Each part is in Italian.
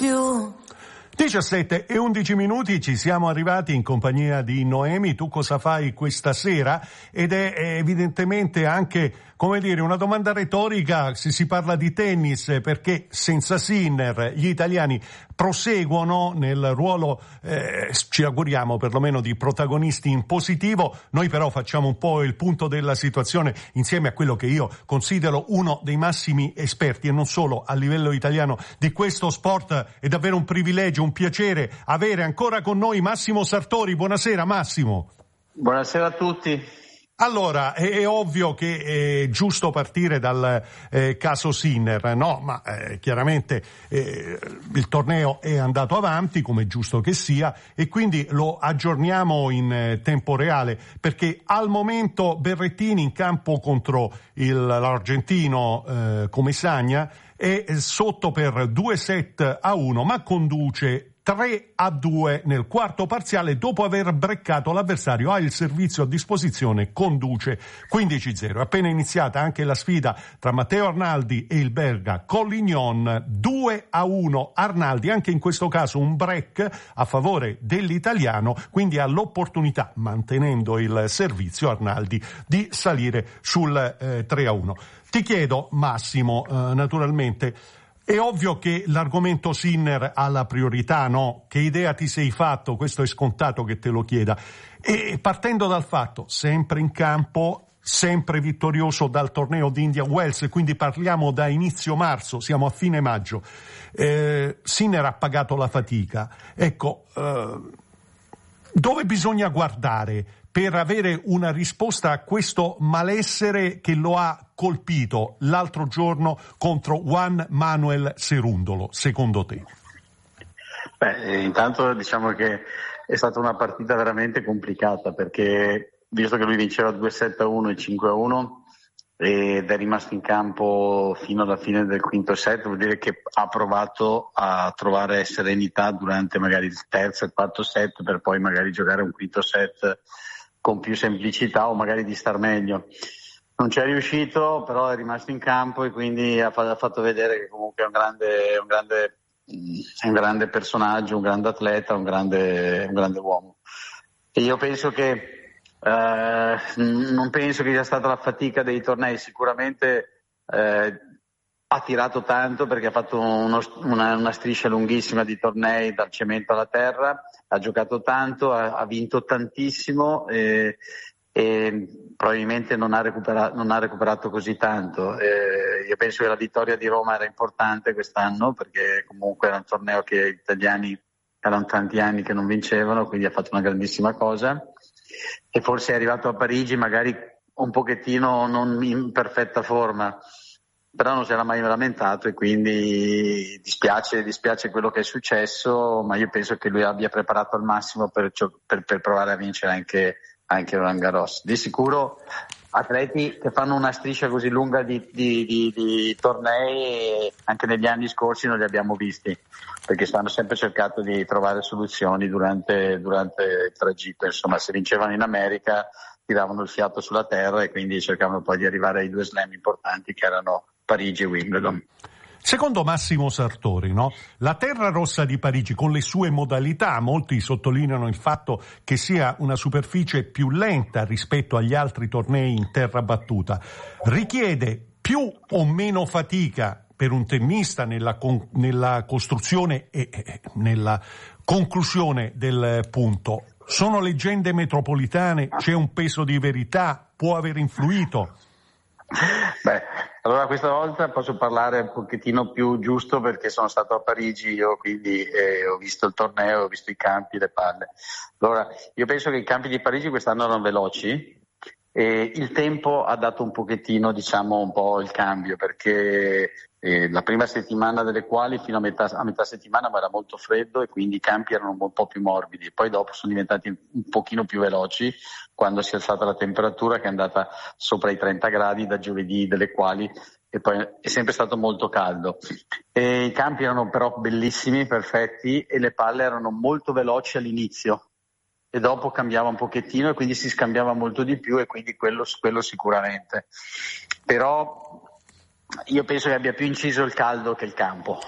più. 17 e 11 minuti, ci siamo arrivati in compagnia di Noemi. Tu cosa fai questa sera? Ed è evidentemente anche, come dire, una domanda retorica se si parla di tennis, perché senza Sinner gli italiani proseguono nel ruolo, ci auguriamo perlomeno, di protagonisti in positivo. Noi però facciamo un po' il punto della situazione insieme a quello che io considero uno dei massimi esperti, e non solo a livello italiano, di questo sport. È davvero un privilegio, un piacere avere ancora con noi Massimo Sartori. Buonasera Massimo. Buonasera a tutti. Allora, è ovvio che è giusto partire dal caso Sinner, no? Ma chiaramente il torneo è andato avanti, come è giusto che sia, e quindi lo aggiorniamo in tempo reale, perché al momento Berrettini in campo contro l'argentino Comesaña è sotto per 2-1, ma conduce 3-2 nel quarto parziale dopo aver breccato l'avversario. Ha il servizio a disposizione, conduce 15-0. Appena iniziata anche la sfida tra Matteo Arnaldi e il belga Collignon, 2-1 Arnaldi, anche in questo caso un break a favore dell'italiano, quindi ha l'opportunità, mantenendo il servizio Arnaldi, di salire sul 3-1. Ti chiedo Massimo, naturalmente, è ovvio che l'argomento Sinner ha la priorità, no? Che idea ti sei fatto? Questo è scontato che te lo chieda. E partendo dal fatto, sempre in campo, sempre vittorioso dal torneo di Indian Wells, quindi parliamo da inizio marzo, siamo a fine maggio. Sinner ha pagato la fatica. Ecco, dove bisogna guardare per avere una risposta a questo malessere che lo ha colpito l'altro giorno contro Juan Manuel Cerúndolo, secondo te? Intanto diciamo che è stata una partita veramente complicata, perché visto che lui vinceva 2-7-1 e 5-1 ed è rimasto in campo fino alla fine del quinto set, vuol dire che ha provato a trovare serenità durante magari il terzo e il quarto set, per poi magari giocare un quinto set con più semplicità o magari di star meglio. Non ci è riuscito, però è rimasto in campo e quindi ha fatto vedere che comunque è un grande personaggio, un grande atleta, un grande uomo. E io penso che non penso che sia stata la fatica dei tornei, sicuramente ha tirato tanto perché ha fatto una striscia lunghissima di tornei dal cemento alla terra, ha giocato tanto, ha vinto tantissimo e probabilmente non ha recuperato così tanto. Io penso che la vittoria di Roma era importante quest'anno, perché comunque era un torneo che gli italiani erano tanti anni che non vincevano, quindi ha fatto una grandissima cosa, e forse è arrivato a Parigi magari un pochettino non in perfetta forma, però non si era mai lamentato e quindi dispiace quello che è successo, ma io penso che lui abbia preparato al massimo per provare a vincere anche Roland Garros. Di sicuro atleti che fanno una striscia così lunga di tornei anche negli anni scorsi non li abbiamo visti, perché stanno sempre cercando di trovare soluzioni durante il tragitto. Insomma, se vincevano in America tiravano il fiato sulla terra e quindi cercavano poi di arrivare ai due slam importanti che erano Parigi e Wimbledon. Secondo Massimo Sartori, no? La terra rossa di Parigi, con le sue modalità, molti sottolineano il fatto che sia una superficie più lenta rispetto agli altri tornei in terra battuta, richiede più o meno fatica per un tennista nella costruzione e nella conclusione del punto. Sono leggende metropolitane, c'è un peso di verità, può aver influito? Allora questa volta posso parlare un pochettino più giusto, perché sono stato a Parigi io, quindi ho visto il torneo, ho visto i campi, le palle. Allora, io penso che i campi di Parigi quest'anno erano veloci e il tempo ha dato un pochettino, diciamo, un po' il cambio, perché la prima settimana delle quali fino a metà settimana era molto freddo e quindi i campi erano un po' più morbidi, poi dopo sono diventati un pochino più veloci quando si è alzata la temperatura, che è andata sopra i 30 gradi da giovedì, delle quali, e poi è sempre stato molto caldo. E i campi erano però bellissimi, perfetti, e le palle erano molto veloci all'inizio e dopo cambiava un pochettino e quindi si scambiava molto di più, e quindi quello sicuramente. Però io penso che abbia più inciso il caldo che il campo.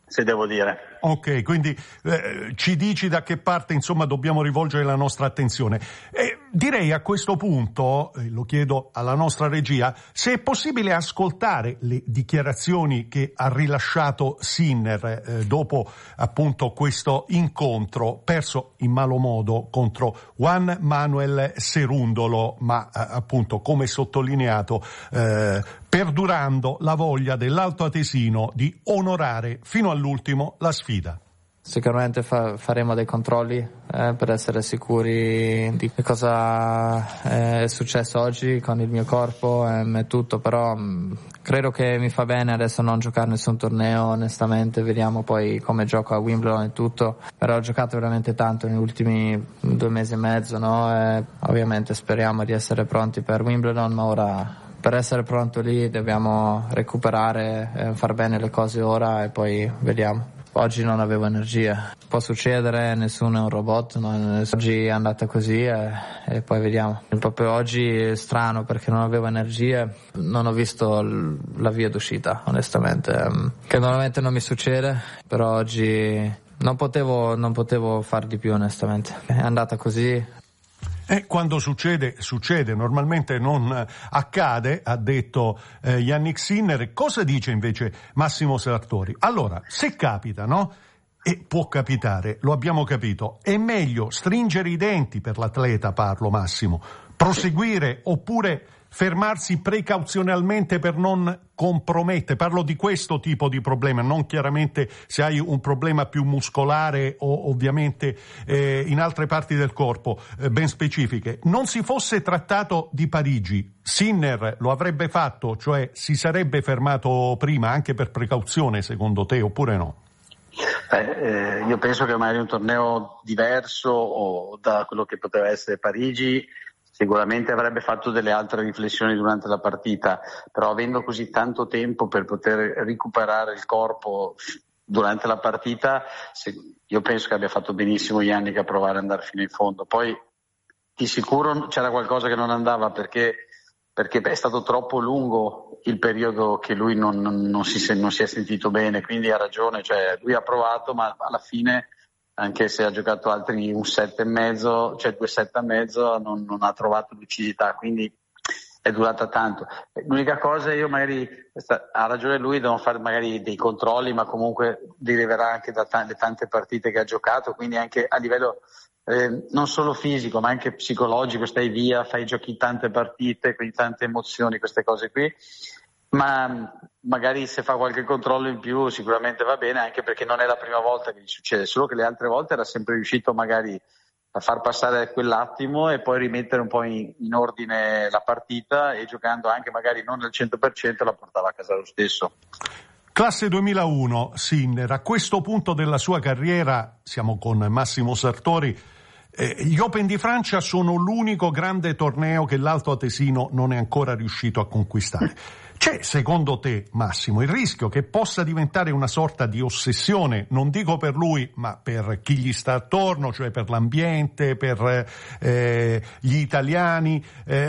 se devo dire. Ok, quindi ci dici da che parte insomma dobbiamo rivolgere la nostra attenzione. Direi a questo punto, lo chiedo alla nostra regia, se è possibile ascoltare le dichiarazioni che ha rilasciato Sinner dopo appunto questo incontro perso in malo modo contro Juan Manuel Cerundolo, ma appunto come sottolineato perdurando la voglia dell'Alto Atesino di onorare fino all'ultimo la sfida. Sicuramente faremo dei controlli per essere sicuri di che cosa è successo oggi con il mio corpo e tutto, però credo che mi fa bene adesso non giocare nessun torneo, onestamente, vediamo poi come gioco a Wimbledon e tutto, però ho giocato veramente tanto negli ultimi 2 mesi e mezzo, no? E ovviamente speriamo di essere pronti per Wimbledon, ma ora per essere pronto lì dobbiamo recuperare, far bene le cose ora e poi vediamo. Oggi non avevo energia, può succedere, nessuno è un robot, no? Oggi è andata così e poi vediamo. Proprio oggi è strano perché non avevo energia, non ho visto la via d'uscita, onestamente, che normalmente non mi succede, però oggi non potevo far di più, onestamente. È andata così. Quando succede, normalmente non accade, ha detto Jannik Sinner. Cosa dice invece Massimo Sartori? Allora, se capita, no? E può capitare, lo abbiamo capito, è meglio stringere i denti per l'atleta, parlo Massimo, proseguire oppure fermarsi precauzionalmente per non compromettere. Parlo di questo tipo di problema, non chiaramente se hai un problema più muscolare o ovviamente in altre parti del corpo ben specifiche. Non si fosse trattato di Parigi, Sinner lo avrebbe fatto, cioè si sarebbe fermato prima anche per precauzione, secondo te, oppure no? Io penso che magari un torneo diverso o da quello che poteva essere Parigi sicuramente avrebbe fatto delle altre riflessioni durante la partita, però avendo così tanto tempo per poter recuperare il corpo durante la partita, io penso che abbia fatto benissimo Jannik a provare ad andare fino in fondo. Poi di sicuro c'era qualcosa che non andava perché è stato troppo lungo il periodo che lui non si è sentito bene, quindi ha ragione, cioè lui ha provato ma alla fine, anche se ha giocato altri 1 set e mezzo, cioè 2 set e mezzo, non ha trovato lucidità, quindi è durata tanto. L'unica cosa, io magari, ha ragione lui, devono fare magari dei controlli, ma comunque deriverà anche da le tante partite che ha giocato, quindi anche a livello non solo fisico ma anche psicologico, stai via, giochi tante partite, quindi tante emozioni, queste cose qui. Ma magari se fa qualche controllo in più sicuramente va bene, anche perché non è la prima volta che gli succede, solo che le altre volte era sempre riuscito magari a far passare quell'attimo e poi rimettere un po' in ordine la partita, e giocando anche magari non al 100% la portava a casa lo stesso. Classe 2001, Sinner, a questo punto della sua carriera, siamo con Massimo Sartori, gli Open di Francia sono l'unico grande torneo che l'Alto Atesino non è ancora riuscito a conquistare. C'è, secondo te, Massimo, il rischio che possa diventare una sorta di ossessione, non dico per lui, ma per chi gli sta attorno, cioè per l'ambiente, per gli italiani,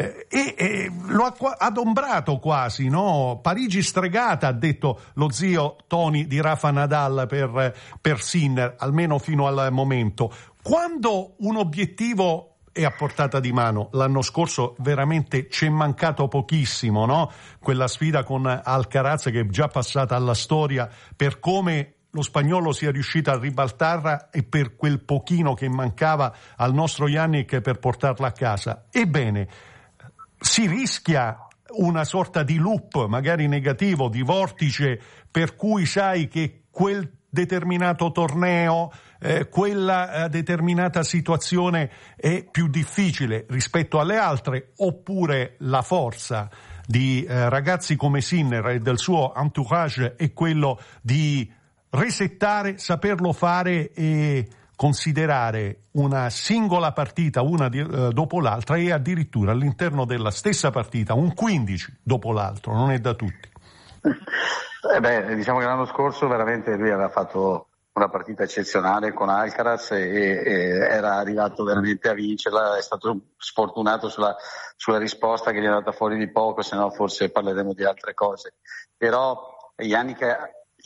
e lo ha adombrato quasi, no? Parigi stregata, ha detto lo zio Tony di Rafa Nadal per Sinner, almeno fino al momento. Quando un obiettivo è a portata di mano, l'anno scorso veramente ci è mancato pochissimo, no? Quella sfida con Alcaraz che è già passata alla storia per come lo spagnolo sia riuscito a ribaltarla e per quel pochino che mancava al nostro Jannik per portarla a casa. Ebbene, si rischia una sorta di loop, magari negativo, di vortice, per cui sai che quel determinato torneo, quella determinata situazione è più difficile rispetto alle altre, oppure la forza di ragazzi come Sinner e del suo entourage è quello di resettare, saperlo fare e considerare una singola partita una dopo l'altra, e addirittura all'interno della stessa partita un 15 dopo l'altro, non è da tutti. Diciamo che l'anno scorso veramente lui aveva fatto una partita eccezionale con Alcaraz e era arrivato veramente a vincerla, è stato sfortunato sulla risposta che gli è andata fuori di poco, se no forse parleremo di altre cose. Però Jannik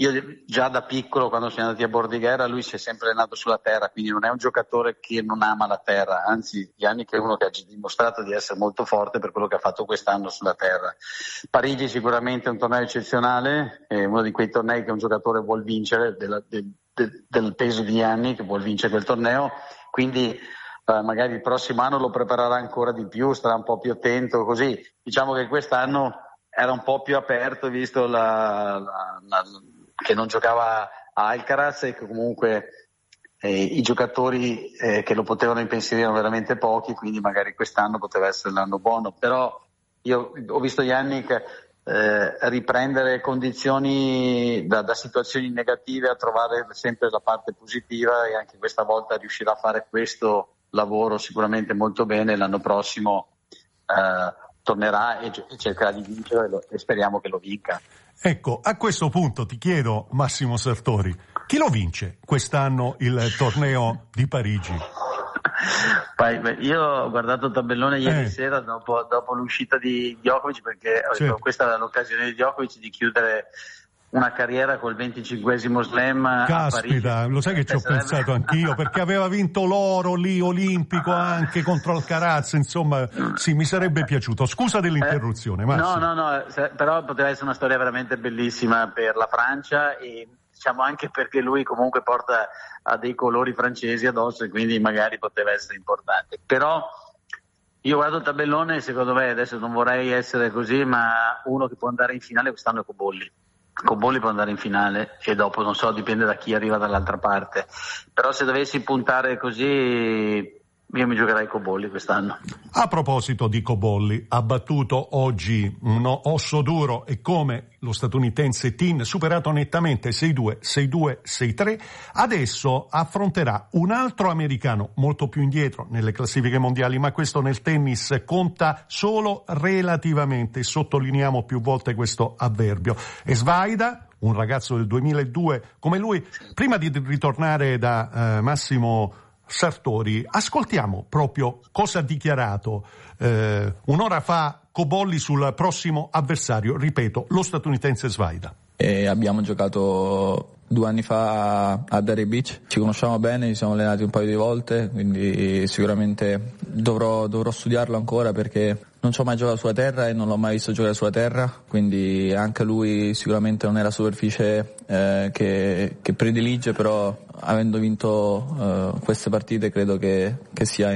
io già da piccolo, quando siamo andati a Bordighera, lui si è sempre allenato sulla terra, quindi non è un giocatore che non ama la terra, anzi Yannick è uno che ha dimostrato di essere molto forte per quello che ha fatto quest'anno sulla terra. Parigi sicuramente è un torneo eccezionale, è uno di quei tornei che un giocatore vuol vincere, del peso di Yannick, vuol vincere quel torneo, quindi magari il prossimo anno lo preparerà ancora di più, starà un po' più attento, così. Diciamo che quest'anno era un po' più aperto, visto che non giocava a Alcaraz e che comunque i giocatori che lo potevano impensierire erano veramente pochi, quindi magari quest'anno poteva essere l'anno buono. Però io ho visto Yannick riprendere condizioni da situazioni negative a trovare sempre la parte positiva, e anche questa volta riuscirà a fare questo lavoro sicuramente molto bene. L'anno prossimo tornerà e cercherà di vincere e speriamo che lo vinca. Ecco, a questo punto ti chiedo, Massimo Sartori, chi lo vince quest'anno il torneo di Parigi? Io ho guardato il tabellone ieri sera dopo l'uscita di Djokovic, perché questa era l'occasione di Djokovic di chiudere una carriera col 25esimo slam. Caspita, lo sai che ci ho pensato anch'io, perché aveva vinto l'oro lì olimpico anche contro Alcaraz, insomma sì, mi sarebbe piaciuto. Scusa dell'interruzione, Massimo. No, però poteva essere una storia veramente bellissima per la Francia, e diciamo anche perché lui comunque porta a dei colori francesi addosso, e quindi magari poteva essere importante. Però io guardo il tabellone e secondo me, adesso non vorrei essere così, ma uno che può andare in finale quest'anno è Cobolli. Cobolli può andare in finale, e dopo non so, dipende da chi arriva dall'altra parte. Però se dovessi puntare così, io mi giocherei Cobolli quest'anno. A proposito di Cobolli, ha battuto oggi un osso duro e come lo statunitense Tin, superato nettamente 6-2, 6-2, 6-3. Adesso affronterà un altro americano molto più indietro nelle classifiche mondiali, ma questo nel tennis conta solo relativamente, sottolineiamo più volte questo avverbio. E Svajda, un ragazzo del 2002 come lui. Prima di ritornare da Massimo Sartori, ascoltiamo proprio cosa ha dichiarato un'ora fa Cobolli sul prossimo avversario, ripeto, lo statunitense Svajda. Abbiamo giocato 2 anni fa a Derry Beach, ci conosciamo bene, ci siamo allenati un paio di volte, quindi sicuramente dovrò studiarlo ancora, perché non ci ho mai giocato sulla terra e non l'ho mai visto giocare sulla terra, quindi anche lui sicuramente non è la superficie che predilige, però avendo vinto queste partite credo che sia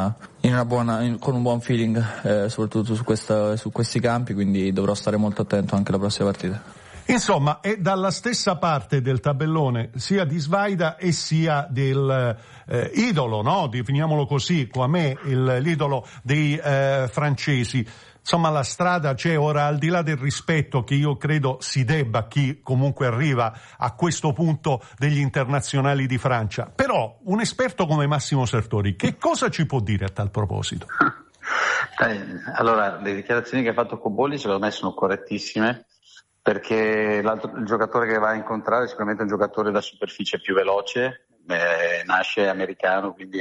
con un buon feeling, soprattutto su questi campi, quindi dovrò stare molto attento anche alla prossima partita. Insomma, è dalla stessa parte del tabellone sia di Svajda e sia del idolo, no? Definiamolo così, Kouamé, l'idolo dei francesi. Insomma, la strada c'è ora, al di là del rispetto che io credo si debba a chi comunque arriva a questo punto degli internazionali di Francia. Però un esperto come Massimo Sartori, che cosa ci può dire a tal proposito? Allora, le dichiarazioni che ha fatto Cobolli secondo me sono correttissime, perché il giocatore che va a incontrare è sicuramente un giocatore da superficie più veloce, nasce americano, quindi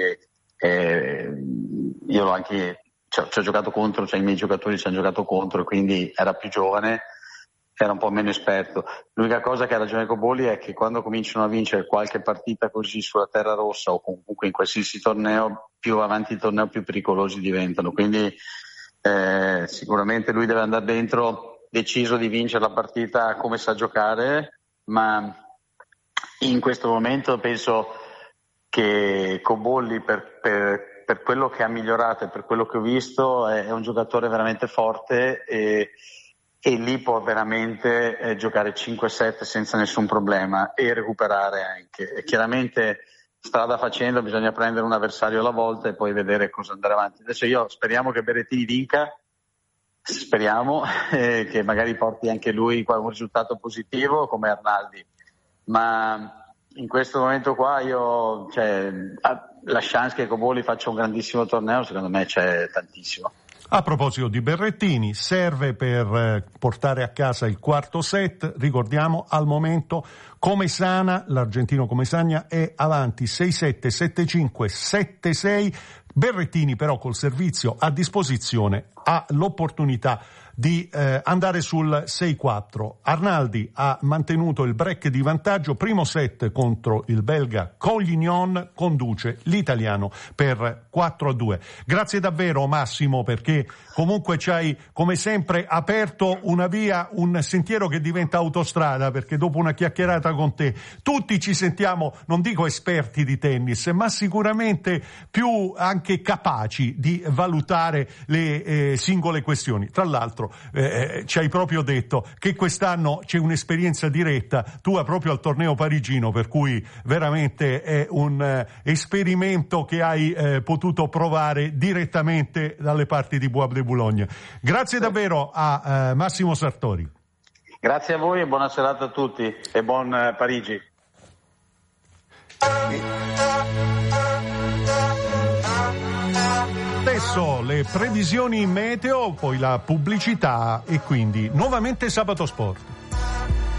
io l'ho anche ci ho giocato contro, cioè i miei giocatori ci hanno giocato contro, quindi era più giovane, era un po' meno esperto. L'unica cosa che ha ragione Cobolli è che quando cominciano a vincere qualche partita così sulla terra rossa, o comunque in qualsiasi torneo, più avanti il torneo più pericolosi diventano, quindi sicuramente lui deve andare dentro deciso di vincere la partita come sa giocare, ma in questo momento penso che Cobolli per quello che ha migliorato e per quello che ho visto è un giocatore veramente forte, e lì può veramente giocare 5-7 senza nessun problema e recuperare anche. E chiaramente strada facendo bisogna prendere un avversario alla volta e poi vedere cosa andare avanti. Adesso speriamo che Berrettini vinca, speriamo che magari porti anche lui un risultato positivo come Arnaldi, ma in questo momento qua la chance che Cobolli faccia un grandissimo torneo secondo me c'è tantissimo. A proposito di Berrettini, serve per portare a casa il quarto set. Ricordiamo al momento Começana, l'argentino Começana è avanti 6-7, 7-5, 7-6. Berrettini però col servizio a disposizione ha l'opportunità di andare sul 6-4. Arnaldi ha mantenuto il break di vantaggio, primo set contro il belga Collignon, conduce l'italiano per 4-2. Grazie davvero Massimo, perché comunque ci hai come sempre aperto una via, un sentiero che diventa autostrada, perché dopo una chiacchierata con te tutti ci sentiamo, non dico esperti di tennis, ma sicuramente più anche capaci di valutare le singole questioni. Tra l'altro ci hai proprio detto che quest'anno c'è un'esperienza diretta tua proprio al torneo parigino, per cui veramente è un esperimento che hai potuto provare direttamente dalle parti di Bois de Boulogne. Grazie davvero a Massimo Sartori. Grazie a voi e buona serata a tutti e buon Parigi. Adesso le previsioni meteo, poi la pubblicità e quindi nuovamente Sabato Sport.